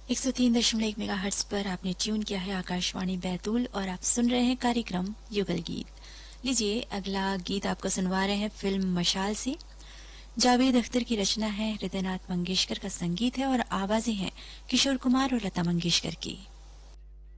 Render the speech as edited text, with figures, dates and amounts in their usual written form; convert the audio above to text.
103.1 megahertz पर आपने tune किया है आकाशवाणी बैतूल और आप सुन रहे हैं कार्यक्रम युगल गीत। लीजिए अगला गीत आपको सुनवा रहे हैं फिल्म मशाल से। जावेद अख्तर की रचना है, हृदयनाथ मंगेशकर का संगीत है और आवाजें हैं किशोर कुमार और लता मंगेशकर की।